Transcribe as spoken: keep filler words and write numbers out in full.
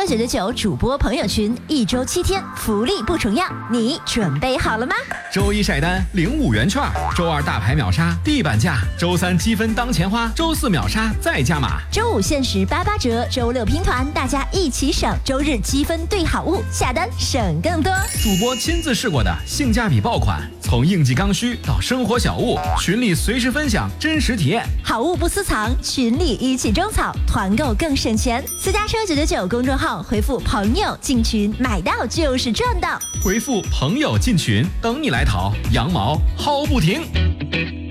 车九九九主播朋友群，一周七天，福利不重样，你准备好了吗？ 周一晒单领五元券，周二大牌秒杀地板价，周三积分当钱花，周四秒杀再加码， 周五限时八八折，周六拼团，大家一起省，周日积分兑好物，下单省更多。 主播亲自试过的性价比爆款，从应季刚需到生活小物，群里随时分享真实体验， 好物不私藏，群里一起种草，团购更省钱。私家车九九九公众号回复朋友进群，买到就是赚到。 回复朋友进群，等你来淘，羊毛薅不停。